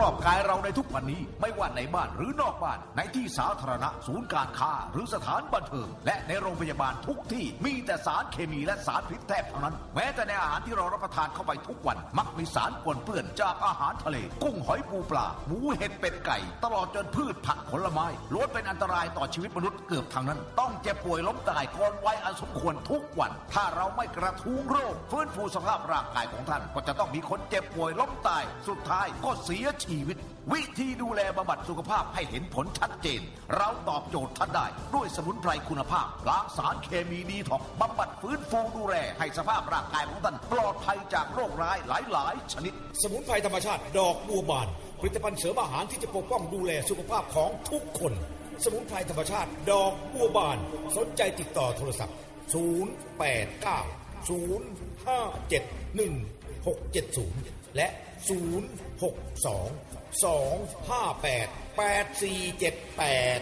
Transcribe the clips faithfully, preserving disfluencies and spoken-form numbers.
อบกายเราในทุกวันนี้ไม่ว่าในบ้านหรือนอกบ้านในที่สาธารณะศูนย์การค้าหรือสถานบันเทิงและในโรงพยาบาลทุกที่มีแต่สารเคมีและสารพิษแทบทั้งนั้นแม้แต่ในอาหารที่เรารับประทานเข้าไปทุกวันมักมีสารปนเปื้อนจากอาหารทะเลกุ้งหอยปูปลาหมูเห็ดเป็ดไก่ตลอดจนพืชผักผลไม้ล้วนเป็นอันตรายต่อชีวิตมนุษย์เกือบทั้งนั้นต้องเจ็บป่วยล้มตายก่อนวัยอันสมควรทุกวันถ้าเราไม่กระทุ้งโรคฟื้นฟูสภาพร่างกายของท่านก็จะต้องมีคนเจ็บป่วยล้มตายสุดท้ายก็เสียชีวิตวิธีดูแลบำบัดสุขภาพให้เห็นผลชัดเจนเราตอบโจทย์ท่านได้ด้วยสมุนไพรคุณภาพล้างสารเคมีดีท็อกซ์บำบัดฟื้นฟูดูแลให้สภาพร่างกายของท่านปลอดภัยจากโรคร้ายหลายๆชนิดสมุนไพรธรรมชาติดอกบัวบานผลิตภัณฑ์เสริมอาหารที่จะปกป้องดูแลสุขภาพของทุกคนสมุนไพรธรรมชาติดอกบัวบานสนใจติดต่อโทรศัพท์ศูนย์ แปด เก้า ศูนย์ ห้า เจ็ด หนึ่ง หก เจ็ด ศูนย์และศูนย์ หก สอง สอง ห้า แปด แปด สี่ เจ็ด แปด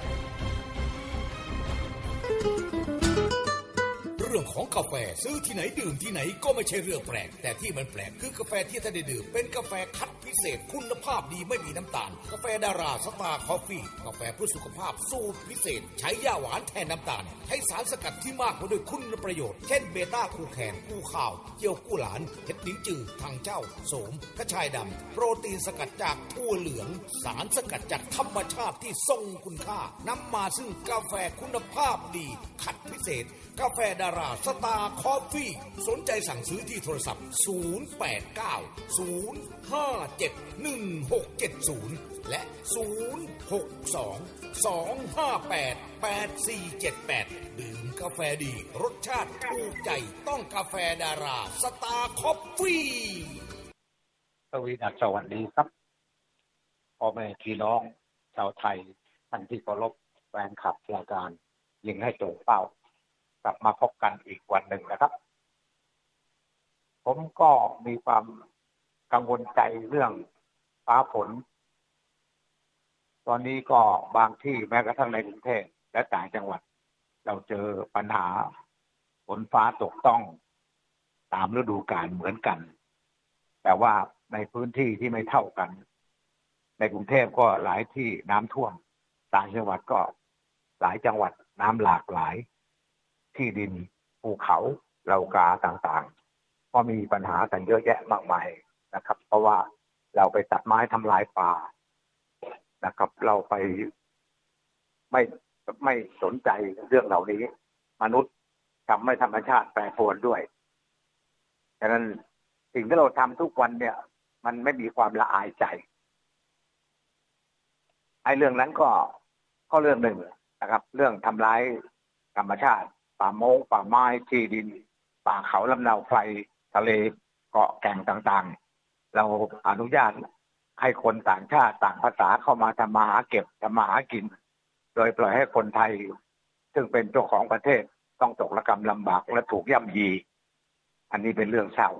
เรื่องของกาแฟซื้อที่ไหนดื่มที่ไหนก็ไม่ใช่เรื่องแปลกแต่ที่มันแปลกคือกาแฟที่ท่านได้ดื่มเป็นกาแฟคัดพิเศษคุณภาพดีไม่มีน้ำตาลกาแฟดาราสตาร์คอฟฟี่กาแฟเพื่อสุขภาพสูตรพิเศษใช้ย่าหวานแทนน้ำตาลให้สารสกัดที่มากกว่าด้วยคุณประโยชน์เช่นเบต้าคูแคนกูข่าวเจียวกู้หลานเห็ดลิ้นจือทางเจ้าโสมกระชายดำโปรตีนสกัดจากถั่วเหลืองสารสกัดจากธรรมชาติที่ทรงคุณค่านำมาซึ่งกาแฟคุณภาพดีคัดพิเศษกาแฟดาราสตาร์คอฟฟี่สนใจสั่งซื้อที่โทรศัพท์ศูนย์ แปด เก้า ศูนย์ ห้า เจ็ด หนึ่ง หก เจ็ด ศูนย์และศูนย์ หก สอง สอง ห้า แปด แปด สี่ เจ็ด แปดดื่มกาแฟดีรสชาติถูกใจต้องกาแฟดาราสตาร์คอฟฟี่สวัสดีครับพ่อแม่พี่น้องชาวไทยท่านที่เคารพแฟนคลับรายการยิงให้ตรงเป้ากลับมาพบกันอีกวันหนึ่งนะครับผมก็มีความกังวลใจเรื่องฟ้าฝนตอนนี้ก็บางที่แม้กระทั่งในกรุงเทพและต่างจังหวัดเราเจอปัญหาฝนฟ้าตกต้องตามฤดูกาลเหมือนกันแต่ว่าในพื้นที่ที่ไม่เท่ากันในกรุงเทพก็หลายที่น้ำท่วมต่างจังหวัดก็หลายจังหวัดน้ำหลากหลายที่ดินภูเขาเหล่ากาต่างๆก็มีปัญหากันเยอะแยะมากมายนะครับเพราะว่าเราไปตัดไม้ทำลายป่านะครับเราไปไม่ไม่สนใจเรื่องเหล่านี้มนุษย์ทำให้ธรรมชาติแปรปรวนด้วยฉะนั้นสิ่งที่เราทำทุกวันเนี่ยมันไม่มีความละอายใจไอ้เรื่องนั้นก็ก็เรื่องหนึ่งนะครับเรื่องทำร้ายธรรมชาติป่าโมงป่าไม้ที่ดินป่าเขาลำเนาไฟทะเลเกาะแก่งต่างๆเราอนุญาตให้คนต่างชาติต่างภาษาเข้ามาทำมาหาเก็บทำมาหากินโดยปล่อยให้คนไทยซึ่งเป็นเจ้าของประเทศต้องตกระกำลำบากและถูกย่ำยีอันนี้เป็นเรื่องเศร้า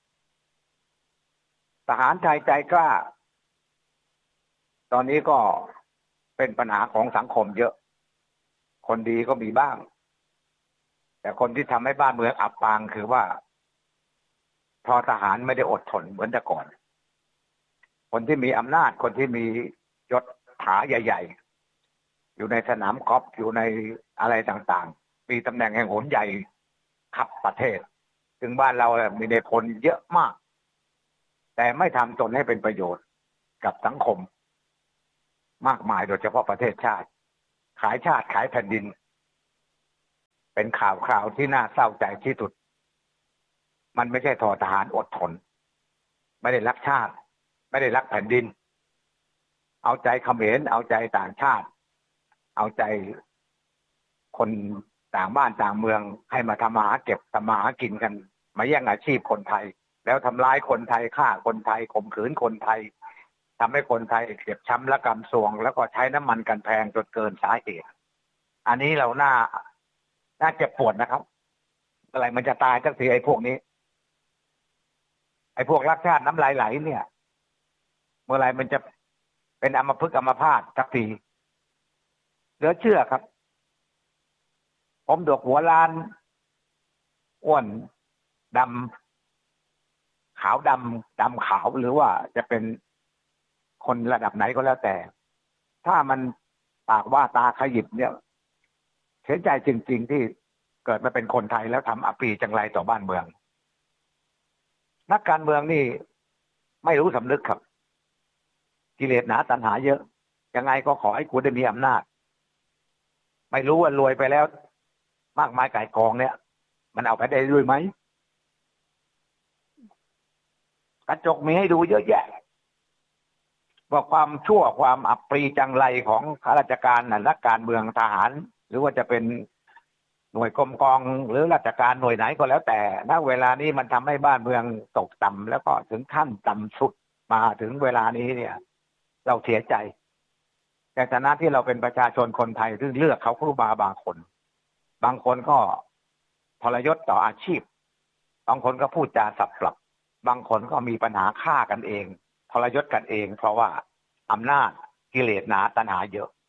ทหารไทยใจกล้าตอนนี้ก็เป็นปัญหาของสังคมเยอะคนดีก็มีบ้างแต่คนที่ทำให้บ้านเมืองอับปางคือว่าพอทหารไม่ได้อดทนเหมือนแต่ก่อนคนที่มีอำนาจคนที่มียศถาใหญ่ๆอยู่ในสนามกอล์ฟอยู่ในอะไรต่างๆมีตำแหน่งแห่งหนใหญ่ขับประเทศถึงบ้านเรามีในพลเยอะมากแต่ไม่ทำตนให้เป็นประโยชน์กับสังคมมากมายโดยเฉพาะประเทศชาติขายชาติขายแผ่นดินเป็นข่าวคราวที่น่าเศร้าใจที่สุดมันไม่ใช่ทอทหารอดทนไม่ได้รักชาติไม่ได้รักแผ่นดินเอาใจเขมรเอาใจต่างชาติเอาใจคนต่างบ้านต่างเมืองให้มาทำมาหาเก็บทำมาหากินกันมาแย่งอาชีพคนไทยแล้วทำร้ายคนไทยฆ่าคนไทยข่มขืนคนไทยทำให้คนไทยเจ็บช้ำและกำซวงแล้วก็ใช้น้ำมันกันแพงจนเกินสาเหตุอันนี้เราน่าน่าเจ็บปวดนะครับอะไรมันจะตายสักทีไอ้พวกนี้ไอ้พวกรักชาติน้ำลายไหลเนี่ยเมื่อไรมันจะเป็นอัมพฤกษ์อัมพาตสักทีเหลือเชื่อครับผมดกหัวล้านอ้วนดำขาวดำดำขาวหรือว่าจะเป็นคนระดับไหนก็แล้วแต่ถ้ามันปากว่าตาขยิบเนี่ยเสียใจจริงๆที่เกิดมาเป็นคนไทยแล้วทำอัปรีจังไรต่อบ้านเมืองนักการเมืองนี่ไม่รู้สำนึกครับกิเลสหนาตัณหาเยอะยังไงก็ขอให้คุณได้มีอำนาจไม่รู้ว่ารวยไปแล้วมากมายก่ายกองเนี่ยมันเอาไปได้ด้วยไหมกระจกมีให้ดูเยอะแยะว่าความชั่วความอับปรีจังไรของข้าราชการนักการเมืองทหารหรือว่าจะเป็นหน่วยกรมกองหรือราชการหน่วยไหนก็แล้วแต่ณเวลานี้มันทำให้บ้านเมืองตกต่ำแล้วก็ถึงขั้นต่ำสุดมาถึงเวลานี้เนี่ยเราเสียใจแต่ฐานะที่เราเป็นประชาชนคนไทยซึ่งเลือกเขาครูบาบางคนบางคนก็ทรยศต่ออาชีพบางคนก็พูดจาสับปรับบางคนก็มีปัญหาฆ่ากันเองทรยศกันเองเพราะว่าอำนาจกิเลสหนาตัณหาเยอะ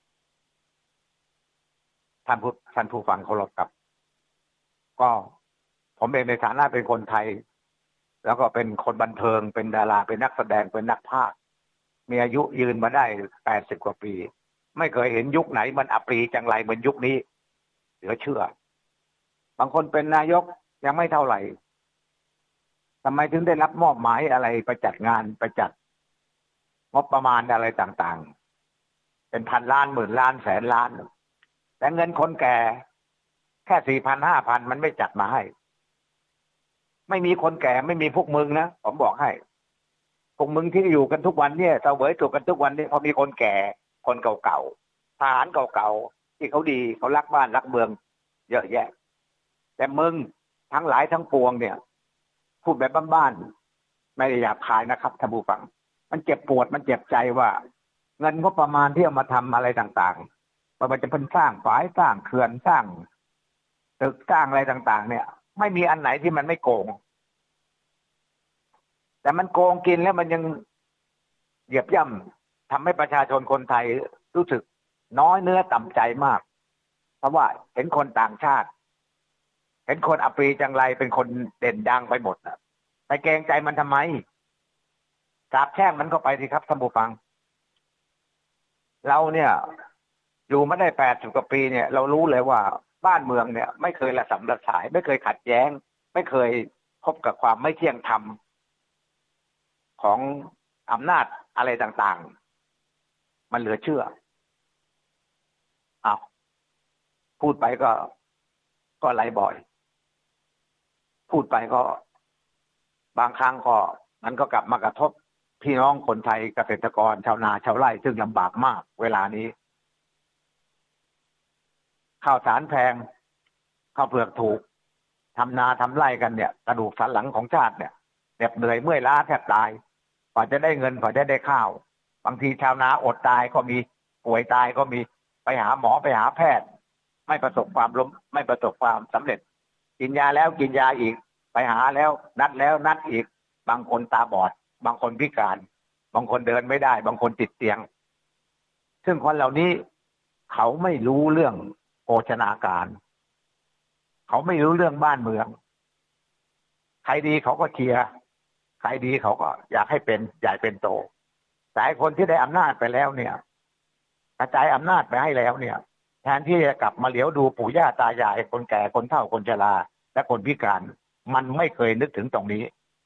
ท่านผู้ท่านผู้ฟังเคารพครับก็ผมเองในฐานะเป็นคนไทยแล้วก็เป็นคนบันเทิงเป็นดาราเป็นนักแสดงเป็นนักพากย์มีอายุยืนมาได้แปดสิบกว่าปีไม่เคยเห็นยุคไหนมันอัปรีจังไรเหมือนยุคนี้เหลือเชื่อบางคนเป็นนายกยังไม่เท่าไหร่ทำไมถึงได้รับมอบหมายอะไรไปจัดงานไปจัดงบประมาณอะไรต่างๆเป็นพันล้านหมื่นล้านแสนล้านแต่เงินคนแก่แค่สี่พันห้าพันมันไม่จัดมาให้ไม่มีคนแก่ไม่มีพวกมึงนะผมบอกให้พวกมึงที่อยู่กันทุกวันเนี่ยเสวยถูกกันทุกวันนี้พอมีคนแก่คนเก่าๆทหารเก่าๆที่เขาดีเขารักบ้านรักเมืองเยอะแยะแต่มึงทั้งหลายทั้งปวงเนี่ยพูดแบบบ้านๆไม่ได้หยาบคายนะครับท่านผู้ฟังมันเจ็บปวดมันเจ็บใจว่าเงินงบประมาณที่เอามาทำอะไรต่างๆไม่ว่าจะเป็นสร้างฝายสร้างเขื่อนสร้างตึกสร้างอะไรต่างๆเนี่ยไม่มีอันไหนที่มันไม่โกงแต่มันโกงกินแล้วมันยังเหยียบย่ำทำให้ประชาชนคนไทยรู้สึกน้อยเนื้อต่ำใจมากเพราะว่าเห็นคนต่างชาติเห็นคนอัปรีจังไรเป็นคนเด่นดังไปหมดนะไปเกรงใจมันทำไมสาบแช่งมันก็ไปสิครับท่านผู้ฟังเราเนี่ยอยู่มาได้แปดสิบกว่าปีเนี่ยเรารู้เลยว่าบ้านเมืองเนี่ยไม่เคยระสำระสายไม่เคยขัดแย้งไม่เคยพบกับความไม่เที่ยงธรรมของอำนาจอะไรต่างๆมันเหลือเชื่ออ้าวพูดไปก็ก็ไหลบ่อยพูดไปก็บางครั้งก็มันก็กลับมากระทบพี่น้องคนไทยเกษตรกรชาวนาชาวไร่ซึ่งลำบากมากเวลานี้ข้าวสารแพงข้าวเปลือกถูกทำนาทำไร่กันเนี่ยกระดูกสันหลังของชาติเนี่ยเหน็ดเหนื่อยเมื่อยล้าแทบตายกว่าจะได้เงินกว่าจะได้ข้าวบางทีชาวนาอดตายก็มีป่วยตายก็มีไปหาหมอไปหาแพทย์ไม่ประสบความล้มไม่ประสบความสำเร็จกินยาแล้วกินยาอีกไปหาแล้วนัดแล้วนัดอีกบางคนตาบอดบางคนพิการบางคนเดินไม่ได้บางคนติดเตียงซึ่งคนเหล่านี้เขาไม่รู้เรื่องโภชนาการเขาไม่รู้เรื่องบ้านเมืองใครดีเขาก็เชียร์ใครดีเขาก็อยากให้เป็นใหญ่เป็นโตแต่คนที่ได้อำนาจไปแล้วเนี่ยกระจายอำนาจไปให้แล้วเนี่ยแทนที่จะกลับมาเหลียวดูปู่ย่าตายายคนแก่คนเฒ่าคนชราและคนพิการมันไม่เคยนึกถึงตรงนี้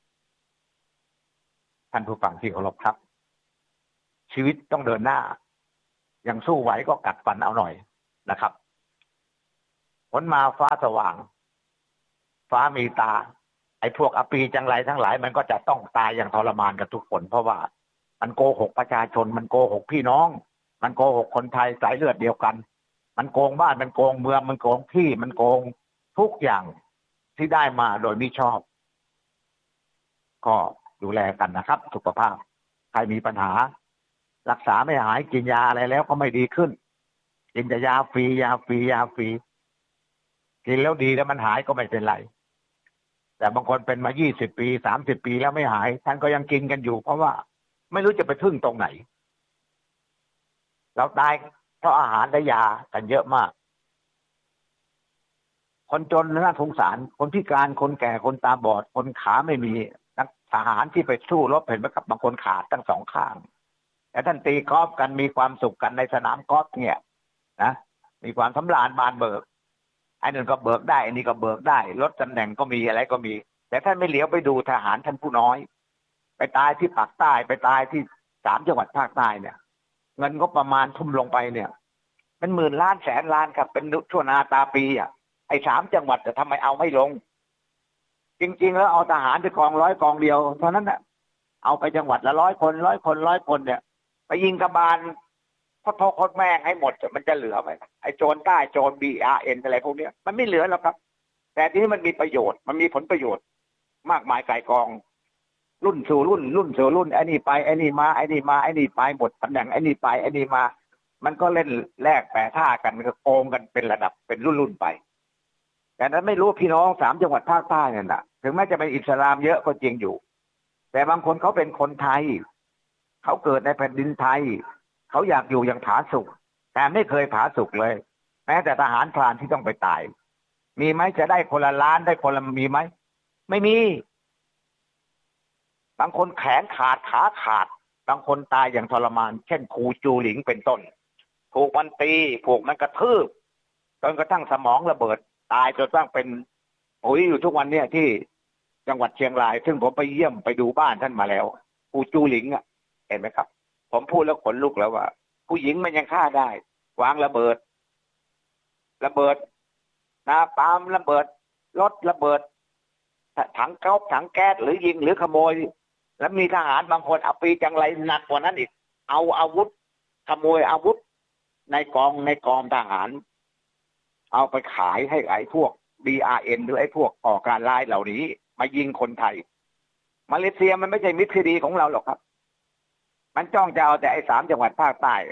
ท่านผู้ฟังที่เคารพครับชีวิตต้องเดินหน้ายังสู้ไหวก็กัดฟันเอาหน่อยนะครับผลมาฟ้าสว่างฟ้ามีตาไอ้พวกอปีจังไรทั้งหลายมันก็จะต้องตายอย่างทรมานกันทุกคนเพราะว่ามันโกหกประชาชนมันโกหกพี่น้องมันโกหกคนไทยสายเลือดเดียวกันมันโกงบ้านมันโกงเมืองมันโกงที่มันโกงทุกอย่างที่ได้มาโดยมิชอบก็ดูแลกันนะครับสุขภาพใครมีปัญหารักษาไม่หายกินยาอะไรแล้วก็ไม่ดีขึ้นกินแต่ยาฟรียาฟรียาฟรีกินแล้วดีแล้วมันหายก็ไม่เป็นไรแต่บางคนเป็นมายี่สิบปีสามสิบปีแล้วไม่หายท่านก็ยังกินกันอยู่เพราะว่าไม่รู้จะไปพึ่งตรงไหนเราตายเพราะอาหารและยากันเยอะมากคนจนน่าสงสารคนพิการคนแก่คนตาบอดคนขาไม่มีนักทหารที่ไปสู้รบเห็นไหมครับบางคนขาดทั้งสองข้างแต่ท่านตีกอล์ฟกันมีความสุขกันในสนามกอล์ฟเนี่ยนะมีความสำราญบานเบิกไอ้นั่นก็เบิกได้อันนี้ก็เบิกได้ลดตำแหน่งก็มีอะไรก็มีแต่ท่านไม่เหลียวไปดูทหารท่านผู้น้อยไปตายที่ปากใต้ไปตายที่สามจังหวัดภาคใต้เนี่ยเงินก็ประมาณทุ่มลงไปเนี่ยเป็นหมื่นล้านแสนล้านครับเป็นชั่วนาตาปีอ่ะไอ้สามจังหวัดจะทำไมเอาไม่ลงจริงๆแล้วเอาทหารไปกองร้อยกองเดียวเท่านั้นน่ะเอาไปจังหวัดละร้อยคนร้อยคนร้อยคนเนี่ยไปยิงกบาลพอโทษโคตรแม่งให้หมดมันจะเหลือไหมไอ้โจรใต้โจรบีอาร์เอ็นอะไรพวกนี้มันไม่เหลือแล้วครับแต่ที่นี้มันมีประโยชน์มันมีผลประโยชน์มากมายไก่กองรุ่นสู่รุ่นรุ่นสู่รุ่นไอ้นี่ไปไอ้นี่มาไอ้นี่มาไอ้นี่ไปหมดตำแหน่งไอ้นี่ไปไอ้นี่มามันก็เล่นแลกแปรท่ากันมันก็โกงกันเป็นระดับเป็นรุ่นรุ่นไปแต่นั้นไม่รู้พี่น้องสามจังหวัดภาคใต้เนี่ยนะถึงแม้จะเป็นอิสลามเยอะก็จริงอยู่แต่บางคนเขาเป็นคนไทยเขาเกิดในแผ่นดินไทยเขาอยากอยู่อย่างผาสุกแต่ไม่เคยผาสุกเลยแม้แต่ทหารพรานที่ต้องไปตายมีไหมจะได้คนละล้านได้คนละมีไหมไม่มีบางคนแขนขาดขาขาดบางคนตายอย่างทรมานเช่นครูจูหลิงเป็นต้นถูกมันตีถูกมันกระทืบจนกระทั่งสมองระเบิดตายจนต้องเป็นปุ๋ยอยู่ทุกวันเนี่ยที่จังหวัดเชียงรายซึ่งผมไปเยี่ยมไปดูบ้านท่านมาแล้วครูจูหลิงอ่ะเห็นไหมครับผมพูดแล้วขนลุกแล้วว่าผู้หญิงมันยังฆ่าได้วางระเบิดระเบิดนาปาล์มระเบิดรถระเบิดถังก๊าซถังแก๊สหรือยิงหรือขโมยแล้วมีทหารบางคนเอาปีจังไรหนักกว่านั้นอีกเอาอาวุธขโมยอาวุธในกองในกองทหารเอาไปขายให้ไอ้พวก บี อาร์ เอ็น หรือไอ้พวกก่อการร้ายเหล่านี้มายิงคนไทยมาเลเซียมันไม่ใช่มิตรที่ดีของเราหรอกครับมันจ้องจะเอาแต่ไอ้สามจังหวัดภาคใต้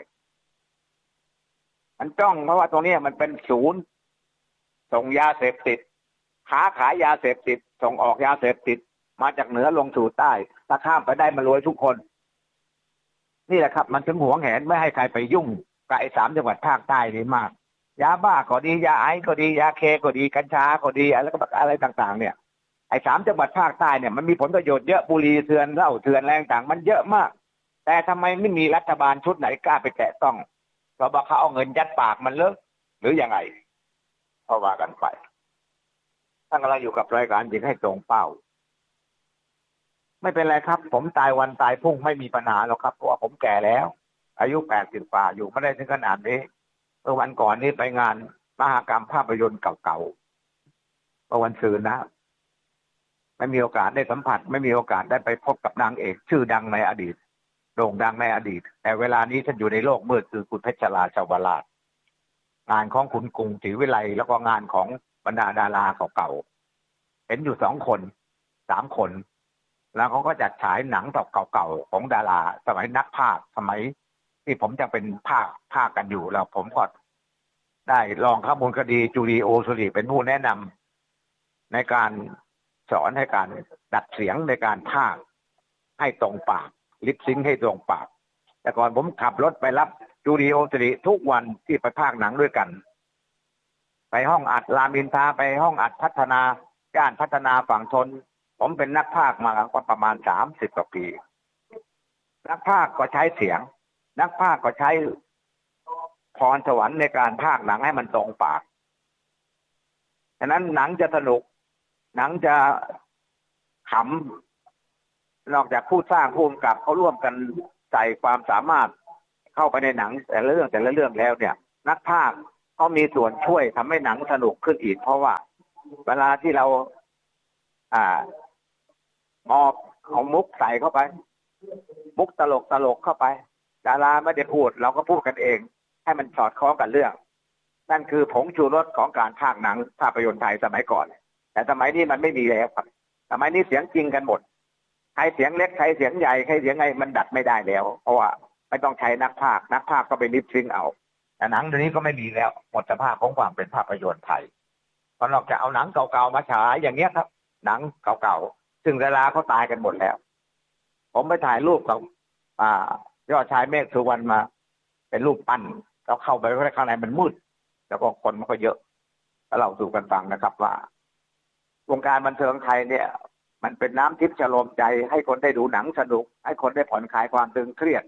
มันจ้องเพราะว่าตรงนี้มันเป็นศูนย์ส่งยาเสพติดค้าขายยาเสพติดส่งออกยาเสพติดมาจากเหนือลงสู่ใต้ถ้าข้ามไปได้มารวยทุกคนนี่แหละครับมันถึงหวงแหนไม่ให้ใครไปยุ่งกับไอ้สามจังหวัดภาคใต้นี่มากยาบ้าก็ดียาไอซ์ก็ดียาเคก็ดีกัญชาก็ดีอะไรก็อะไรต่างๆเนี่ยไอ้สามจังหวัดภาคใต้เนี่ยมันมีผลประโยชน์เยอะบุหรี่เถื่อนเหล้าเถื่อนแรงต่างมันเยอะมากแต่ทำไมไม่มีรัฐบาลชุดไหนกล้าไปแตะต้องเพราะว่าเขาเอาเงินยัดปากมันเลยหรือยังไงเพราะว่ากันไปท่านกำลังอยู่กับรายการยิงให้ตรงเป้าไม่เป็นไรครับผมตายวันตายพรุ่งไม่มีปัญหาหรอกครับเพราะว่าผมแก่แล้วอายุแปดสิบกว่าอยู่ไม่ได้ถึงขนาดนี้เมื่อวันก่อนนี้ไปงานมหกรรมภาพยนตร์เก่าๆเมื่อวันศุกร์นะไม่มีโอกาสได้สัมผัสไม่มีโอกาสได้ไปพบกับนางเอกชื่อดังในอดีตโด่งดังในอดีตแต่เวลานี้ฉันอยู่ในโลกมืดคือคุณเพชรลาชาวราชงานของคุณกรุงศรีวิไลแล้วก็งานของบรรดาดาราเก่าๆเห็นอยู่สองคนสามคนแล้วเขาก็จัดฉายหนังเก่าๆของดาราสมัยนักพากย์สมัยที่ผมจะเป็นภาคภาคกันอยู่แล้วผมก็ได้ลองข้อมูลคดีจูริโอสุริเป็นผู้แนะนำในการสอนให้การดัดเสียงในการพากย์ให้ตรงปากลิปซิงค์ให้ตรงปากแต่ก่อนผมขับรถไปรับจูริโอสุริทุกวันที่ไปพากย์หนังด้วยกันไปห้องอัดรามอินทราไปห้องอัดพัฒนาย่านพัฒนาฝั่งทนผมเป็นนักพากย์มาก็ประมาณสามสิบกว่าปีนักพากย์ก็ใช้เสียงนักพากย์ก็ใช้พรสวรรค์ในการพากย์หนังให้มันตรงปากฉะนั้นหนังจะสนุกหนังจะขำนอกจากผู้สร้างผู้กำกับเขาร่วมกันใส่ความสามารถเข้าไปในหนังแต่ละเรื่องแต่ละเรื่องแล้วเนี่ยนักพากย์เขามีส่วนช่วยทำให้หนังสนุกขึ้นอีกเพราะว่าเวลาที่เราอ่ามอบเอามุกใส่เข้าไปมุกตลกตลกเข้าไปดาราไม่ได้พูดเราก็พูดกันเองให้มันสอดคล้องกับเรื่องนั่นคือผงชูรสของการพากย์หนังภาพยนตร์ไทยสมัยก่อนแต่สมัยนี้มันไม่มีแล้วครับสมัยนี้เสียงจริงกันหมดใครเสียงเล็กใครเสียงใหญ่ใครเสียงไงมันดัดไม่ได้แล้วเพราะว่าไม่ต้องใช้นักพากย์นักพากย์ก็ไปลิปซิงค์เอาแต่หนังเดี๋ยวนี้ก็ไม่มีแล้วหมดสภาพของความเป็นภาพยนตร์ไทยเพราะนอกจากเอาหนังเก่าๆมาฉายอย่างเงี้ยครับหนังเก่าๆซึ่งดาราเขาตายกันหมดแล้วผมไปถ่ายรูปกับอ่ายอดชายเมฆสุวรรณมาเป็นรูปปั้นเราเข้าไปข้างในมันมืดแล้วก็คนมันก็เยอะแล้วเราสู่กันฟังนะครับว่าวงการบันเทิงไทยเนี่ยมันเป็นน้ำทิพย์ชโลมใจให้คนได้ดูหนังสนุกให้คนได้ผ่อนคลายความตึงเครียด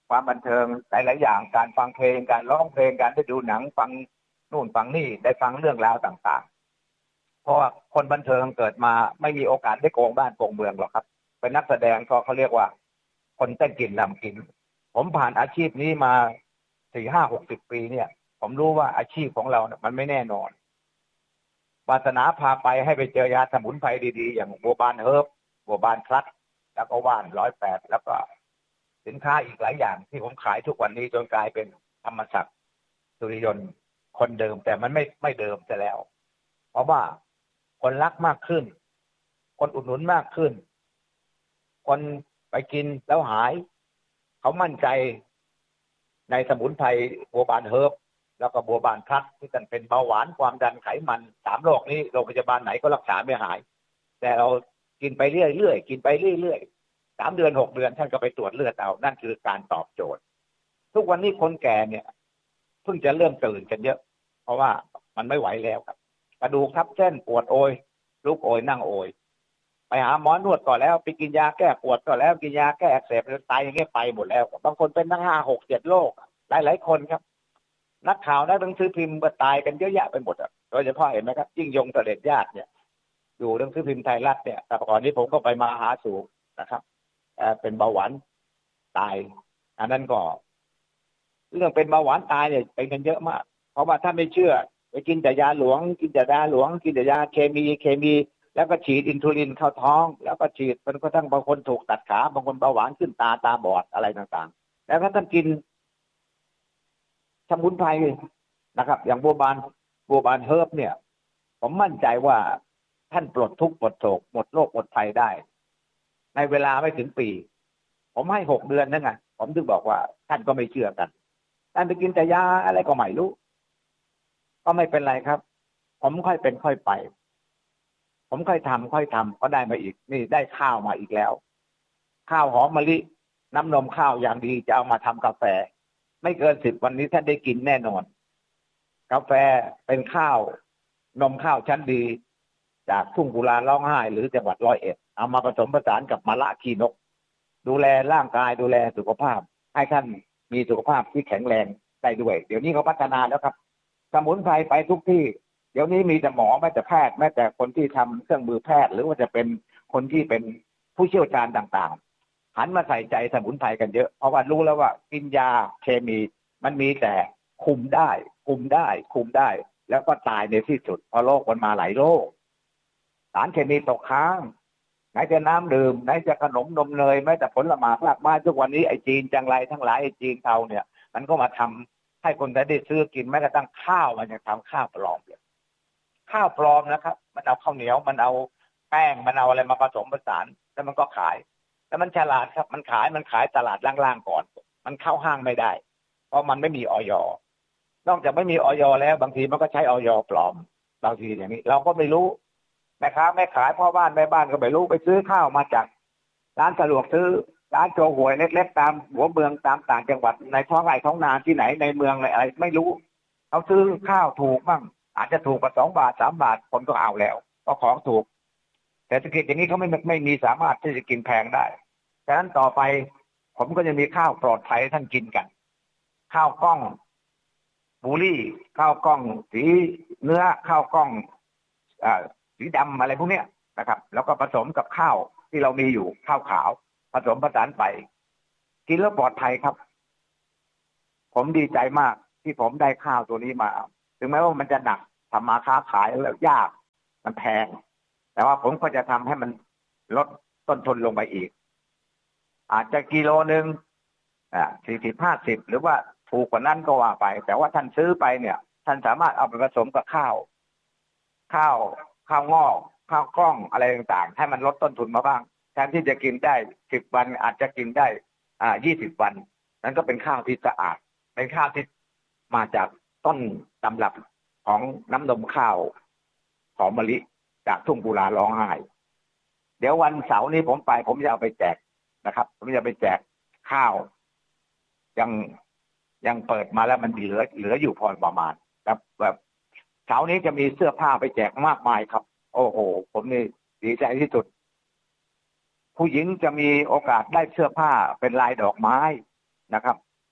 ความบันเทิงหลายๆอย่างการฟังเพลงการร้องเพลงการได้ดูหนังฟังนู่นฟังนี่ได้ฟังเรื่องราวต่างๆเพราะว่าคนบันเทิงเกิดมาไม่มีโอกาสได้โกงบ้านโกงเมืองหรอกครับเป็นนักแสดงก็เขาเรียกว่าคนเต้นกินลำกินผมผ่านอาชีพนี้มาสี่ห้าหกสิบปีเนี่ยผมรู้ว่าอาชีพของเราเนี่ยมันไม่แน่นอนวาสนาพาไปให้ไปเจอยาสมุนไพรดีๆอย่างบัวบานเฮิร์บบัวบานพลัดแล้วก็ว่านร้อยแปดแล้วก็สินค้าอีกหลายอย่างที่ผมขายทุกวันนี้จนกลายเป็นธรรมศักดิ์สุริยนต์คนเดิมแต่มันไม่ไม่เดิมจะแล้ว เพราะว่าคนรักมากขึ้นคนอุดหนุนมากขึ้นคนไปกินแล้วหายเขามั่นใจในสมุนไพรบัวบานเฮิร์บแล้วก็บัวบานพลัดที่กันเป็นเบาหวานความดันไขมันสามโรคนี้โรงพยาบาลไหนก็รักษาไม่หายแต่เรากินไปเรื่อยๆกินไปเรื่อยๆสามเดือนหกเดือนท่านก็ไปตรวจเลือดเอานั่นคือการตอบโจทย์ทุกวันนี้คนแก่เนี่ยเพิ่งจะเริ่มตื่นกันเยอะเพราะว่ามันไม่ไหวแล้วครับกระดูกทับเส้นปวดโอยลุกโอยนั่งโอยไปหาหมอนวดก่อนแล้วไปกินยาแก้ปวดก่อนแล้วกินยาแก้อักเสบตายอย่างเงี้ยไปหมดแล้วบางคนเป็นทั้งห้าหกเจ็ดโรคหลายหลายคนครับนักข่าวนักหนังสือพิมพ์ก็ตายกันเยอะแยะไปหมดอ่ะโดยเฉพาะเห็นไหมครับยิ่งยงเสด็จญาติเนี่ยอยู่หนังสือพิมพ์ไทยรัฐเนี่ยแต่ก่อนนี้ผมก็ไปมาหาสู่นะครับเป็นเบาหวานตายอันนั้นก็เรื่องเป็นเบาหวานตายเนี่ยเป็นกันเยอะมากเพราะว่าถ้าไม่เชื่อไปกินแต่ยาหลวงกินแต่ยาหลวงกินแต่ยาเคมีเคมีแล้วก็ฉีดอินซูลินเข้าท้องแล้วก็ฉีดจนกระทั่งบางคนถูกตัดขาบางคนเบาหวานขึ้นตาตาบอดอะไรต่างๆแล้วถ้าท่านกินสมุนไพรนะครับอย่างบัวบานบัวบานเฮิร์บเนี่ยผมมั่นใจว่าท่านปลดทุกข์ปลดโศกหมดโรคหมดภัยได้ในเวลาไม่ถึงปีผมให้หกเดือนนั่นไงผมถึงบอกว่าท่านก็ไม่เชื่อกันท่านไปกินแต่ยาอะไรก็ไม่รู้ก็ไม่เป็นไรครับผมค่อยเป็นค่อยไปผมค่อยทำค่อยทำก็ได้มาอีกนี่ได้ข้าวมาอีกแล้วข้าวหอมมะลิน้ำนมข้าวอย่างดีจะเอามาทำกาแฟไม่เกินสิบวันนี้ท่านได้กินแน่นอนกาแฟเป็นข้าวนมข้าวชั้นดีจากทุ่งกุลาร้องไห้หรือจังหวัดร้อยเอ็ดเอามาผสมผสานกับมะละขี้นกดูแลร่างกายดูแลสุขภาพให้ท่านมีสุขภาพที่แข็งแรงได้ด้วยเดี๋ยวนี้เขาพัฒนาแล้วครับสมุนไพรไปทุกที่เดี๋ยวนี้มีแต่หมอแม้แต่แพทย์แม้แต่คนที่ทำเครื่องมือแพทย์หรือว่าจะเป็นคนที่เป็นผู้เชี่ยวชาญต่างๆหันมาใส่ใจสมุนไพรกันเยอะเพราะว่ารู้แล้วว่ากินยาเคมีมันมีแต่คุมได้คุมได้คุมได้แล้วก็ตายในที่สุดเพราะโรคมันมาหลายโรคสารเคมีตกค้างไหนจะน้ำดื่มไหนจะขนมนมเนยแม้แต่ผลไม้รากไม้ทุกวันนี้ไอ้จีนจังไรทั้งหลายไอ้จีนเทาเนี่ยมันก็มาทำให้คนได้ซื้อกินแม้กระทั่งข้าวมันยังทำข้าวปลอมเลยข้าวปลอมนะครับมันเอาข้าวเหนียวมันเอาแป้งมันเอาอะไรมาผสมผสานแล้วมันก็ขายแล้วมันฉลาดครับมันขายมันขายตลาดล่างๆก่อนมันเข้าห้างไม่ได้เพราะมันไม่มีอย.นอกจากไม่มีอย.แล้วบางทีมันก็ใช้อย.ปลอมบางทีอย่างนี้เราก็ไม่รู้แม่ค้าแม่ขายพ่อบ้านแม่บ้านก็ไม่รู้ไปซื้อข้าวมาจากร้านสะดวกซื้อร้านโจห่วยเล็กๆตามหัวเมืองตามต่างจังหวัดในท้องไร่ท้องนาที่ไหนในเมืองอะไรไม่รู้เขาซื้อข้าวถูกบ้างอาจจะถูกกว่าสองบาทสามบาทคนก็เอาแล้วเพราะของถูกแต่เศรษฐกิจอย่างนี้เขาไม่ไม่มีสามารถที่จะกินแพงได้ฉะนั้นต่อไปผมก็จะมีข้าวปลอดภัยท่านกินกันข้าวกล้องบูรี่ข้าวกล้องสีเนื้อข้าวกล้องอ่าสีดำอะไรพวกเนี้ยนะครับแล้วก็ผสมกับข้าวที่เรามีอยู่ข้าวขาวผสมผสานไปกินแล้วปลอดภัยครับผมดีใจมากที่ผมได้ข้าวตัวนี้มาถึงแม้ว่ามันจะหนักทำมาค้าขายแล้วยากมันแพงแต่ว่าผมก็จะทำให้มันลดต้นทุนลงไปอีกอาจจะกิโลนึงอ่าสี่สิบห้าสิบหรือว่าถูกกว่านั้นก็ว่าไปแต่ว่าท่านซื้อไปเนี่ยท่านสามารถเอาไปผสมกับข้าวข้าวข้าวงอกข้าวกล้องอะไรต่างๆให้มันลดต้นทุนมาบ้างแทนที่จะกินได้สิบวันอาจจะกินได้อ่ายี่สิบวันนั้นก็เป็นข้าวที่สะอาดเป็นข้าวที่มาจากต้นตำรับของน้ำนมข้าวหอมมะลิจากทุ่งกุลาร้องไห้เดี๋ยววันเสาร์นี้ผมไปผมจะเอาไปแจกนะครับผมจะไปแจกข้าวยังยังเปิดมาแล้วมันเหลือเหลืออยู่พอประมาณครับแบบเสาร์นี้จะมีเสื้อผ้าไปแจกมากมายครับโอ้โหผมนี่ดีใจที่สุดผู้หญิงจะมีโอกาสได้เสื้อผ้าเป็นลายดอกไม้นะครับ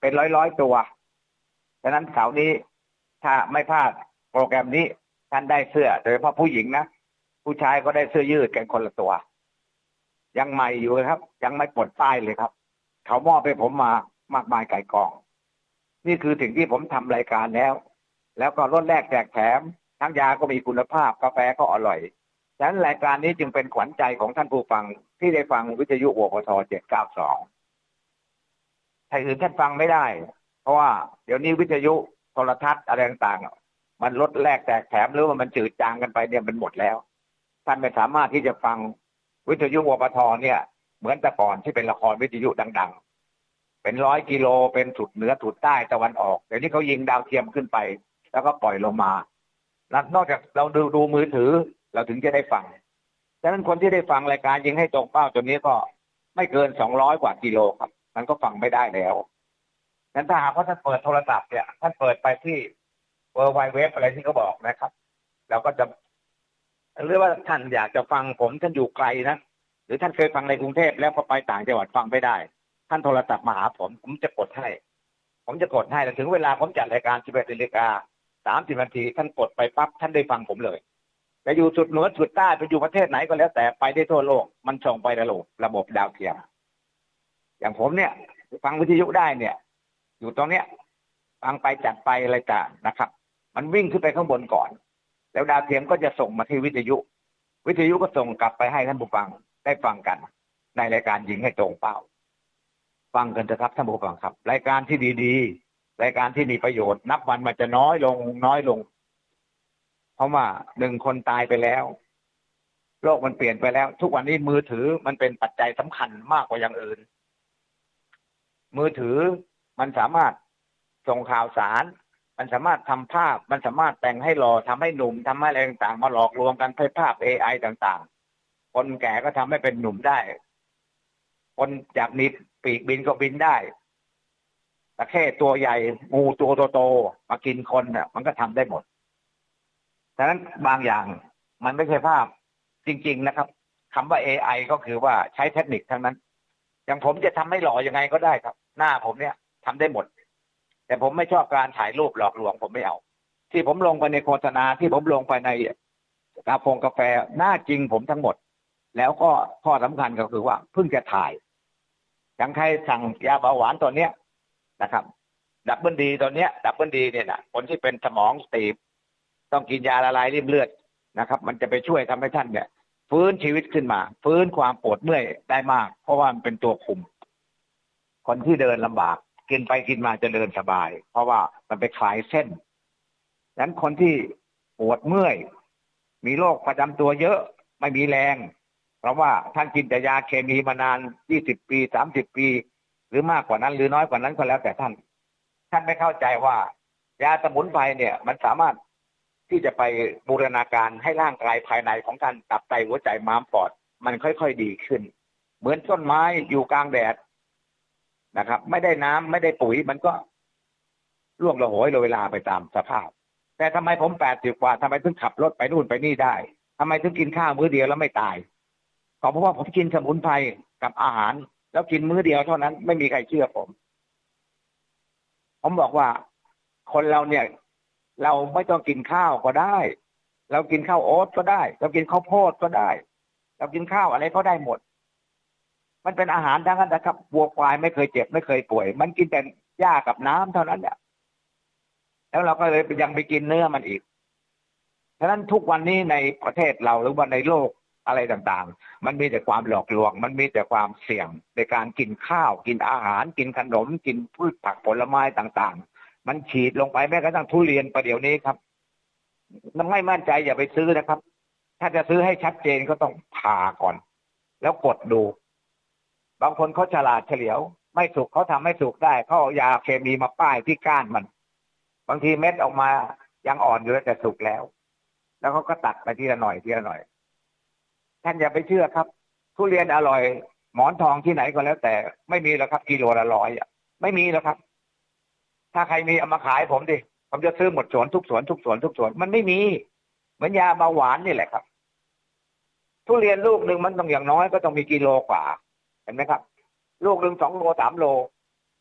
เป็นร้อยร้อยตัวฉะนั้นเสาร์นี้ถ้าไม่พลาดโปรแกรมนี้ท่านได้เสื้อโดยเฉพาะผู้หญิงนะผู้ชายก็ได้เสื้อยืดกันคนละตัวยังใหม่อยู่ครับยังไม่ปลดป้ายเลยครับเขามอบให้ผมมามากมายไก่กองนี่คือสิ่งที่ผมทำรายการแล้วแล้วก็ลดแลกแจกแถมทั้งยาก็มีคุณภาพกาแฟก็อร่อยฉะนั้นรายการนี้จึงเป็นขวัญใจของท่านผู้ฟังที่ได้ฟังวิทยุวปทเจ็ดเก้าสองใครอื่นท่านฟังไม่ได้เพราะว่าเดี๋ยวนี้วิทยุโทรทัศน์อะไรต่างๆมันลดแลกแจกแถมหรือว่ามันจืดจางกันไปเนี่ยมันหมดแล้วท่านไม่สามารถที่จะฟังวิทยุวปทเนี่ยเหมือนแต่ก่อนที่เป็นละครวิทยุดังๆเป็นร้อยกิโลเป็นสุดเหนือสุดใต้ตะวันออกเดี๋ยวนี้เขายิงดาวเทียมขึ้นไปแล้วก็ปล่อยลงมาแล้วนอกจากเราดูดูมือถือเราถึงจะได้ฟังฉะนั้นคนที่ได้ฟังรายการยิงให้ตรงเป้าตัวนี้ก็ไม่เกินสองร้อยกว่ากิโลครับมันก็ฟังไม่ได้แล้วนั้นถ้าหากว่าท่านเปิดโทรศัพท์เนี่ยท่านเปิดไปที่ เวิลด์ ไวด์ เว็บ อะไรที่เขาบอกนะครับเราก็จะหรือว่าท่านอยากจะฟังผมท่านอยู่ไกลนะหรือท่านเคยฟังในกรุงเทพแล้วพอไปต่างจังหวัดฟังไม่ได้ท่านโทรศัพท์มาหาผมผมจะกดให้ผมจะกดให้แล้วถึงเวลาผมจัดรายการสิบเอ็ดนาฬิกาสามสิบนาทีท่านกดไปปั๊บท่านได้ฟังผมเลยจะอยู่สุดเหนือสุดใต้ไปอยู่ประเทศไหนก็แล้วแต่ไปได้ทั่วโลกมันส่งไประบบระบบดาวเทียมอย่างผมเนี่ยฟังวิทยุได้เนี่ยอยู่ตรงเนี้ยฟังไปจัดไปอะไรต่างนะครับมันวิ่งขึ้นไปข้างบนก่อนแล้วดาวเทียมก็จะส่งมาที่วิทยุวิทยุก็ส่งกลับไปให้ท่านผู้ฟังได้ฟังกันในรายการยิงให้ตรงเป้าฟังกันเถอะครับท่านผู้ฟังครับรายการที่ดีๆรายการที่มีประโยชน์นับวันมันจะน้อยลงน้อยลงเพราะว่าหนึ่งคนตายไปแล้วโลกมันเปลี่ยนไปแล้วทุกวันนี้มือถือมันเป็นปัจจัยสำคัญมากกว่าอย่างอื่นมือถือมันสามารถส่งข่าวสารมันสามารถทำภาพมันสามารถแต่งให้หล่อทำให้หนุ่มทำให้อะไรต่างๆมาหลอกลวงกันให้ภาพ เอ ไอ ต่างๆคนแก่ก็ทำให้เป็นหนุ่มได้คนอยากมีปีกบินก็บินได้ตะเข้ตัวใหญ่งูตัวโตๆมากินคนเนี่ยมันก็ทำได้หมดฉะนั้นบางอย่างมันไม่ใช่ภาพจริงๆนะครับคำว่า เอ ไอ ก็คือว่าใช้เทคนิคทั้งนั้นอย่างผมจะทำให้หล่อยังไงก็ได้ครับหน้าผมเนี่ยทำได้หมดแต่ผมไม่ชอบการถ่ายรูปหลอกลวงผมไม่เอาที่ผมลงไปในโฆษณาที่ผมลงไปในกาแฟกาแฟหน้าจริงผมทั้งหมดแล้วก็ข้อสำคัญก็คือว่าเพิ่งจะถ่ายอย่างใครสั่งยาเบาหวานตัวเนี้ยนะครับดับเบิลดีตัวเนี้ยดับเบิลดีเนี่ยนะคนที่เป็นสมองตีบต้องกินยาละลายริ่มเลือดนะครับมันจะไปช่วยทำให้ท่านเนี่ยฟื้นชีวิตขึ้นมาฟื้นความปวดเมื่อยได้มากเพราะว่ามันเป็นตัวคุมคนที่เดินลำบากกินไปกินมาจะเดินสบายเพราะว่ามันไปคลายเส้นดังนั้นคนที่ปวดเมื่อยมีโรคประจำตัวเยอะไม่มีแรงเพราะว่าท่านกินแต่ยาเคมีมานานยี่สิบปีสามสิบปีหรือมากกว่านั้นหรือน้อยกว่านั้นก็แล้วแต่ท่านท่านไม่เข้าใจว่ายาสมุนไพรเนี่ยมันสามารถที่จะไปบูรณาการให้ร่างกายภายในของท่านตับไตหัวใจม้ามปอดมันค่อยๆดีขึ้นเหมือนต้นไม้อยู่กลางแดดนะครับไม่ได้น้ำไม่ได้ปุ๋ยมันก็ร่วงระโหยโรยลาไปตามสภาพแต่ทำไมผมแปดสิบกว่าทำไมถึงขับรถไปนู่นไปนี่ได้ทำไมถึงกินข้าวมื้อเดียวแล้วไม่ตายก็เพราะว่าผมกินสมุนไพรกับอาหารแล้วกินมื้อเดียวเท่านั้นไม่มีใครเชื่อผมผมบอกว่าคนเราเนี่ยเราไม่ต้องกินข้าวก็ได้เรากินข้าวโอ๊ตก็ได้เรากินข้าวโพดก็ได้เรากินข้าวอะไรก็ได้หมดมันเป็นอาหารทั้งนั้นนะครับวัวควายไม่เคยเจ็บไม่เคยป่วยมันกินแต่หญ้ากับน้ำเท่านั้นเนี่ยแล้วเราก็เลยยังไปกินเนื้อมันอีกฉะนั้นทุกวันนี้ในประเทศเราหรือว่าในโลกอะไรต่างๆมันมีแต่ความหลอกลวงมันมีแต่ความเสี่ยงในการกินข้าวกินอาหารกินขนมกินพืชผักผลไม้ต่างๆมันฉีดลงไปแม้กระทั่งทุเรียนประเดี๋ยวนี้ครับไม่มั่นใจอย่าไปซื้อนะครับถ้าจะซื้อให้ชัดเจนก็ต้องผ่าก่อนแล้วกดดูบางคนเขาฉลาดเฉลียวไม่สุกเขาทำให้สุกได้เขาเอายาเคมีมาป้ายที่ก้านมันบางทีเม็ดออกมายังอ่อนอยู่แต่สุกแล้วแล้วเขาก็ตัดไปทีละหน่อยทีละหน่อยท่านอย่าไปเชื่อครับทุเรียนอร่อยหมอนทองที่ไหนก็แล้วแต่ไม่มีแล้วครับกิโลละร้อยไม่มีแล้วครับถ้าใครมีเอามาขายผมดิผมจะซื้อหมดสวนทุกสวนทุกสวนทุกสวนมันไม่มีเหมือนยาเบาหวานนี่แหละครับทุเรียนลูกหนึ่งมันต้องอย่างน้อยก็ต้องมีกิโลกว่าเห็นไหมครับลูกหนึ่งสองโลสามโลฉ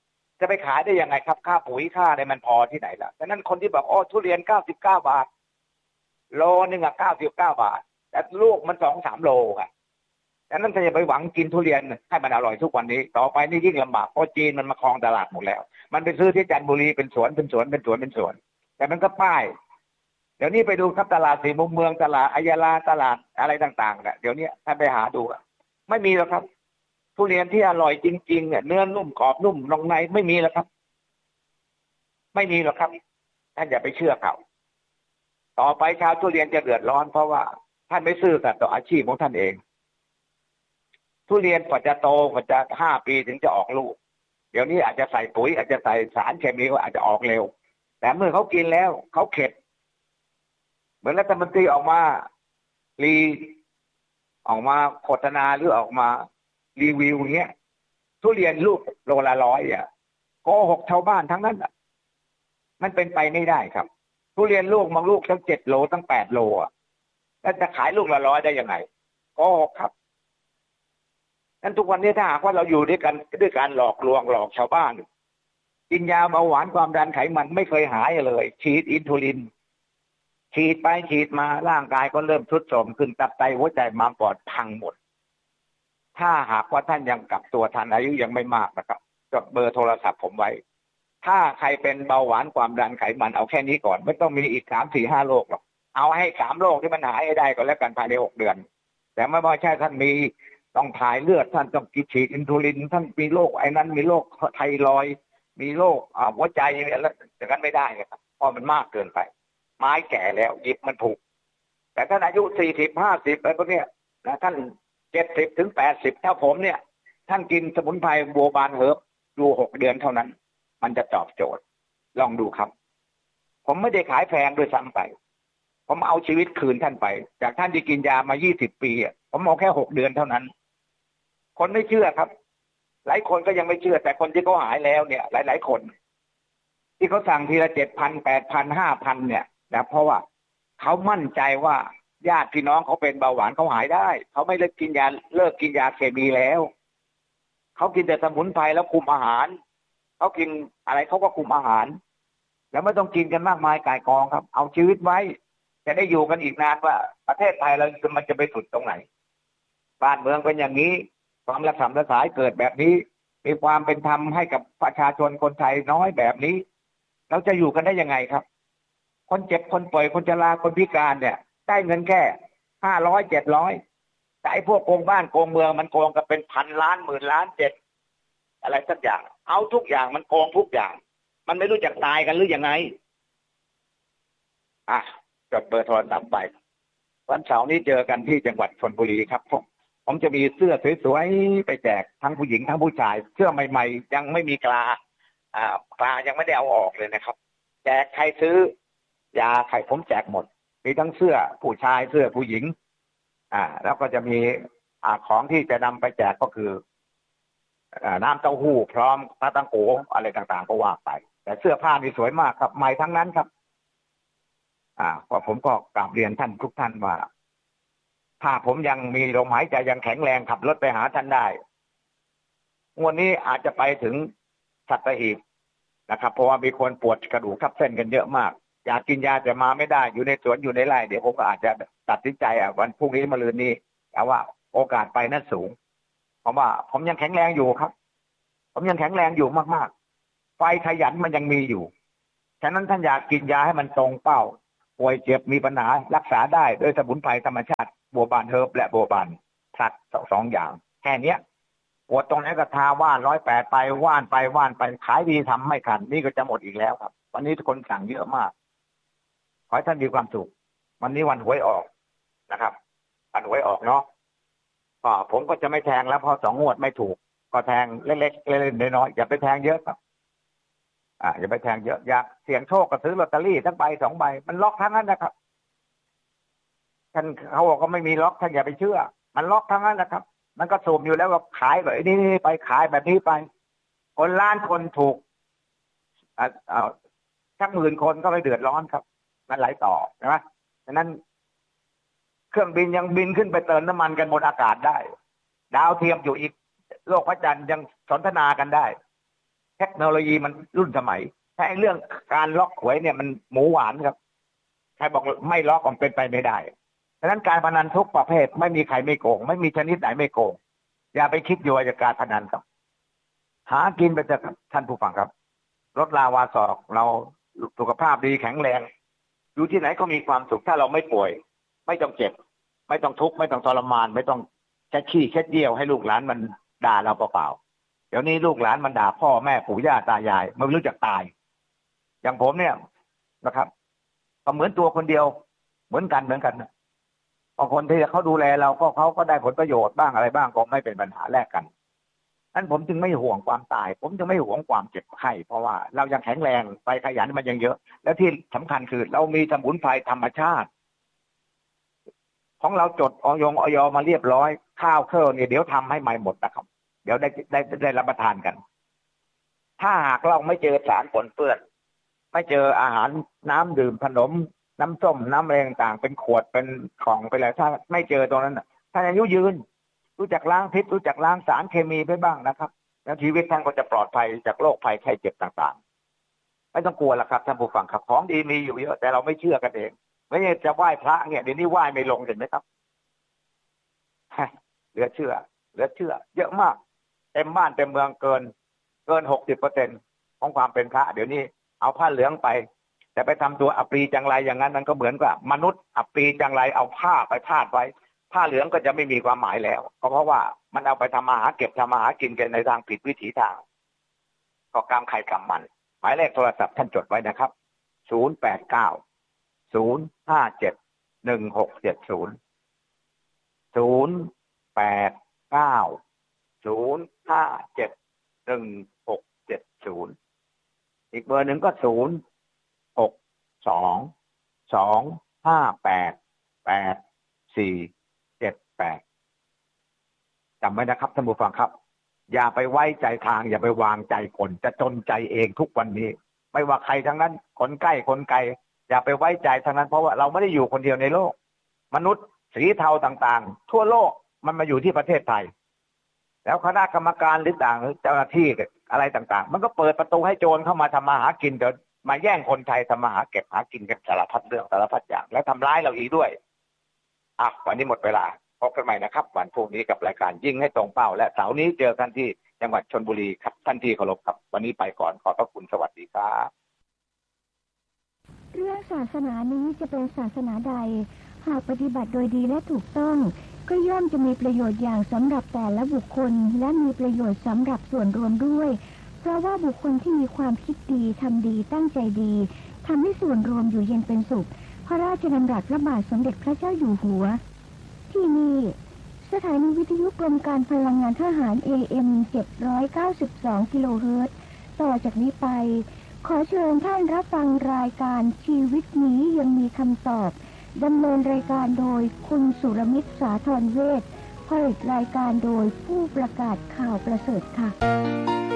จะไปขายได้ยังไงครับค่าปุ๋ยค่าอะไรมันพอที่ไหนล่ะดังนั้นคนที่บอกอ๋อทุเรียนเก้าสิบเก้าบาทโลนึงอ่ะเก้าสิบเก้าบาทแต่ลูกมันสองสามโลอ่ะดังนั้นถ้าจะไปหวังกินทุเรียนให้มันอร่อยทุกวันนี้ต่อไปนี่ยิ่งลำบากเพราะจีนมันมาครองตลาดหมดแล้วมันไปซื้อที่จันทบุรีเป็นสวนเป็นสวนเป็นสวนเป็นสวนแต่มันก็ป้ายเดี๋ยวนี้ไปดูครับตลาดสี่มุมเมืองตลาดอัยยาลาตลาดอะไรต่างๆเนี่ยเดี๋ยวนี้ท่านไปหาดูไม่มีแล้วครับทุเรียนที่อร่อยจริงๆเนี่ยเนื้อนุ่มกรอบนุ่มนองในไม่มีแล้วครับไม่มีหรอกครับท่านอย่าไปเชื่อเขาต่อไปชาวทุเรียนจะเดือดร้อนเพราะว่าท่านไม่ซื่อสัตย์ต่ออาชีพของท่านเองทุเรียนกว่าจะโตกว่าจะห้าปีถึงจะออกลูกเดี๋ยวนี้อาจจะใส่ปุ๋ยอาจจะใส่สารเคมีก็อาจจะออกเร็วแต่เมื่อเขากินแล้วเขาเข็ดเหมือนรัฐมนตรีออกมารีออกมาโฆษณาหรือออกมารีวิวเงี้ยทุเรียนลูกโลละร้อยอ่ะโกหกชาวบ้านทั้งนั้นอ่ะมันเป็นไปไม่ได้ครับทุเรียนลูกบางลูกตั้งเจ็ดโลตั้งแปดโลอ่ะแล้วจะขายลูกละร้อยได้ยังไงโกหกครับนั้นทุกวันนี้ถ้าหากว่าเราอยู่ด้วยกันด้วยการหลอกลวงหลอกชาวบ้านกินยาเบาหวานความดันไขมันไม่เคยหายเลยฉีดอินซูลินฉีดไปฉีดมาร่างกายก็เริ่มทรุดโทรมขึ้นตับไตหัวใจม้ามปอดพังหมดถ้าหากว่าท่านยังกลับตัวทันอายุยังไม่มากนะครับจดเบอร์โทรศัพท์ผมไว้ถ้าใครเป็นเบาหวานความดันไขมันเอาแค่นี้ก่อนไม่ต้องมีอีกสามสี่ห้าโรคหรอกเอาให้สามโรคที่มันหายให้ได้ก่อนแล้วกันภายในหกเดือนแต่ไม่ว่าใช่ท่านมีต้องถ่ายเลือดท่านต้องกินฉีดอินซูลินท่านมีโรคไอ้นั้นมีโรคไทรอยด์มีโรคหัวใจแล้วอย่างนั้นไม่ได้ครับเพราะมันมากเกินไปไม้แก่แล้วหยิบมันถูกแต่ท่านอายุสี่สิบห้าสิบอะไรพวกนี้นะท่านเจ็ดสิบถึงแปดสิบถ้าผมเนี่ยท่านกินสมุนไพรบัวบานเฮิร์บดูหกเดือนเท่านั้นมันจะตอบโจทย์ลองดูครับผมไม่ได้ขายแพงด้วยซ้ำไปผมเอาชีวิตคืนท่านไปจากท่านที่กินยามายี่สิบปีผมเอาแค่หกเดือนเท่านั้นคนไม่เชื่อครับหลายคนก็ยังไม่เชื่อแต่คนที่เขาหายแล้วเนี่ยหลายๆคนที่เขาสั่งทีละเจ็ดพันแปดพันห้าพันเนี่ยนะเพราะว่าเขามั่นใจว่าญาติพี่น้องเขาเป็นเบาหวานเขาหายได้เขาไม่เลิกกินยาเลิกกินยาเคมีแล้วเขากินแต่สมุนไพรแล้วคุมอาหารเขากินอะไรเขาก็คุมอาหารแล้วไม่ต้องกินกันมากมายกายกองครับเอาชีวิตไว้จะได้อยู่กันอีกนานว่าประเทศไทยเรามันจะไปสุดตรงไหนบ้านเมืองเป็นอย่างนี้ความระสำระสายเกิดแบบนี้มีความเป็นธรรมให้กับประชาชนคนไทยน้อยแบบนี้เราจะอยู่กันได้ยังไงครับคนเจ็บคนป่วยคนชราคนพิการเนี่ยได้เงินแค่ห้าร้อยเจ็ดร้อยแต่ไอ้พวกโกงบ้านโกงเมืองมันโกงกันเป็นพันล้านหมื่นล้านเจ็ดอะไรสักอย่างเอาทุกอย่างมันโกงทุกอย่างมันไม่รู้จักตายกันหรือยังไงอ่ะจดเบอร์โทรศัพท์ไปวันเสาร์นี้เจอกันที่จังหวัดชลบุรีครับผมผมจะมีเสื้อสวยๆไปแจกทั้งผู้หญิงทั้งผู้ชายเสื้อใหม่ๆยังไม่มีกลาอ่ากลายังไม่ได้เอาออกเลยนะครับแจกใครซื้อยาใครผมแจกหมดมีทั้งเสื้อผู้ชายเสื้อผู้หญิงอ่าแล้วก็จะมีอ่าของที่จะนำไปแจกก็คืออ่าน้ำเต้าหู้พร้อมปลาตังโกอะไรต่างๆก็ว่าไปแต่เสื้อผ้านี่สวยมากครับใหม่ทั้งนั้นครับอ่าก็ผมก็กราบเรียนท่านทุกท่านว่าถ้าผมยังมีลมหายใจยังแข็งแรงขับรถไปหาท่านได้วันนี้อาจจะไปถึงสัตหีบนะครับเพราะว่ามีคนปวดกระดูกทับเส้นกันเยอะมากอยากกินยาแต่มาไม่ได้อยู่ในสวนอยู่ในไร่เดี๋ยวผมก็อาจจะตัดสินใจอ่ะวันพรุ่งนี้มะรืนนี้แต่ว่าโอกาสไปนั้นสูงเพราะว่าผมยังแข็งแรงอยู่ครับผมยังแข็งแรงอยู่มากๆไฟขยันมันยังมีอยู่ฉะนั้นท่านอยากกินยาให้มันตรงเป้าป่วยเจ็บมีปัญหารักษาได้ด้วยสมุนไพรธรรมชาติบัวบานเฮิร์บและบัวบานพลัดสองอย่างแค่นี้ปวดตรงไหนก็ทาว่านร้อยแปดไปว่านไปว่านไปขายดีทำไม่ทันนี่ก็จะหมดอีกแล้วครับวันนี้ทุกคนสั่งเยอะมากขอให้ท่านมีความสุขวันนี้วันหวยออกนะครับวันหวยออกเนาะก็ผมก็จะไม่แทงแล้วเพราะสองงวดไม่ถูกก็แทงเล็กๆเล่นๆน้อยๆอย่าไปแทงเยอะครับอ่าอย่าไปแทงเยอะอยากเสี่ยงโชคก็ซื้อลอตเตอรี่ทั้งใบสองใบมันล็อกทั้งนั้นนะครับท่านเขาบอกก็ไม่มีล็อกท่านอย่าไปเชื่อมันล็อกทั้งนั้นนะครับมันก็สูบอยู่แล้วก็ขายแบบนี้ไปขายแบบนี้ไปคนล้านคนถูกอ่าอ่าสักหมื่นคนก็ไม่เดือดร้อนครับมันไหลต่อใช่ไหมฉะนั้นเครื่องบินยังบินขึ้นไปเติมน้ำมันกันบนอากาศได้ดาวเทียมอยู่อีกโลกพระจันทร์ยังสนทนากันได้แค่ทคโนโลยีมันรุ่นสมัยถ้าไอ้เรื่องการล็อกหวยเนี่ยมันหมูหวานครับใครบอกไม่ล็อกมันเป็นไปไม่ได้ดังนั้นการพนันทุกประเภทไม่มีใครไม่โกงไม่มีชนิดไหนไม่โกงอย่าไปคิดอยู่กับการพนันครับหากินไปเถอะครับท่านผู้ฟังครับลดลาวาศอกเราสุขภาพดีแข็งแรงอยู่ที่ไหนก็มีความสุขถ้าเราไม่ป่วยไม่ต้องเจ็บไม่ต้องทุกข์ไม่ต้องทรมานไม่ต้องแค่ขี้แค่เดียวให้ลูกหลานมันด่าเราเปล่าๆเดี๋ยวนี้ลูกหลานมันด่าพ่อแม่ปู่ย่าตายายไม่รู้จักตายอย่างผมเนี่ยนะครับก็เหมือนตัวคนเดียวเหมือนกันเหมือนกันบางคนที่เขาดูแลเราก็เขาก็ได้ผลประโยชน์บ้างอะไรบ้างก็ไม่เป็นปัญหาแลกกันนั้นผมจึงไม่ห่วงความตายผมจึงไม่ห่วงความเจ็บไข้เพราะว่าเรายังแข็งแรงไปขยันมันยังเยอะและที่สำคัญคือเรามีสมุนไพรธรรมชาติของเราจดออยงออยมาเรียบร้อยข้าวเครื่องเนี่ยเดี๋ยวทำให้ใหม่หมดนะครับเดี๋ยวได้ได้ได้รับประทานกันถ้าหากเราไม่เจอสารปนเปื้อนไม่เจออาหารน้ำดื่มขนมน้ำส้มน้ำอะไรต่างๆเป็นขวดเป็นของไปแล้วถ้าไม่เจอตรงนั้นท่านอายุยืนรู้จักล้างพิษรู้จักล้างสารเคมีไปบ้างนะครับแล้วชีวิตท่านก็จะปลอดภัยจากโรคภัยไข้เจ็บต่างๆไม่ต้องกลัวละครับท่านผู้ฟังครับของดีมีอยู่เยอะแต่เราไม่เชื่อกันเองไม่ใช่จะไหว้พระเนี่ยเดี๋ยวนี้ไหว้ไม่ลงเห็นไหมครับเหลือเชื่อเหลือเชื่อเยอะมากเต็มบ้านเต็มเมืองเกินเกินหกสิบเปอร์เซ็นต์ของความเป็นพระเดี๋ยวนี้เอาผ้าเหลืองไปแต่ไปทำตัวอัปรีจังไรอย่างนั้นมันก็เหมือนกับมนุษย์อัปรีจังไรเอาผ้าไปพาดไว้ผ้าเหลืองก็จะไม่มีความหมายแล้วก็เพราะว่ามันเอาไปทำมาหาเก็บทำมาหากินกันในทางผิดวิถีทางก็กรรมใครกรรมมันหมายเลขโทรศัพท์ท่านจดไว้นะครับศูนย์ แปด เก้า ศูนย์ ห้า เจ็ด หนึ่ง หก เจ็ด ศูนย์ ศูนย์ แปด เก้า ศูนย์ ห้า เจ็ด หนึ่ง หก เจ็ด ศูนย์อีกเบอร์หนึ่งก็ศูนย์ หก สอง สอง ห้า แปด แปด สี่ เจ็ด แปดจำไว้นะครับท่านผู้ฟังครับอย่าไปไว้ใจทางอย่าไปวางใจคนจะจนใจเองทุกวันนี้ไม่ว่าใครทั้งนั้นคนใกล้คนไกลอย่าไปไว้ใจทั้งนั้นเพราะว่าเราไม่ได้อยู่คนเดียวในโลกมนุษย์สีเทาต่างๆทั่วโลกมันมาอยู่ที่ประเทศไทยแล้วคณะกรรมการหรือต่างเจ้าหน้าที่อะไรต่างๆมันก็เปิดประตูให้โจรเข้ามาทำมาหากินเดี๋ยวมาแย่งคนไทยทำมาหาเก็บหากินกันสารพัดเรื่องสารพัดอย่างแล้วทำร้ายเราอีกด้วยอ่ะวันนี้หมดเวลาพบกันใหม่นะครับวันพรุ่งนี้กับรายการยิงให้ตรงเป้าและเสาร์นี้เจอกันที่จังหวัดชลบุรีครับท่านที่เคารพครับวันนี้ไปก่อนขอบพระคุณสวัสดีครับเรื่องศาสนานี้จะเป็นศาสนาใดหากปฏิบัติโดยดีและถูกต้องก็ย่อมจะมีประโยชน์อย่างสำหรับแต่ละบุคคลและมีประโยชน์สำหรับส่วนรวมด้วยเพราะว่าบุคคลที่มีความคิดดีทำดีตั้งใจดีทำให้ส่วนรวมอยู่เย็นเป็นสุขพระราชดำรัสพระบาทสมเด็จพระเจ้าอยู่หัวที่นี่สถานีวิทยุกรมการพลังงานทหาร เอ เอ็ม เจ็ดร้อยเก้าสิบสอง กิโลเฮิรตซ์ต่อจากนี้ไปขอเชิญท่านรับฟังรายการชีวิตนี้ยังมีคำตอบดำเนินรายการโดยคุณสุรมิตรสาธรเวชผลิตรายการโดยผู้ประกาศข่าวประเสริฐค่ะ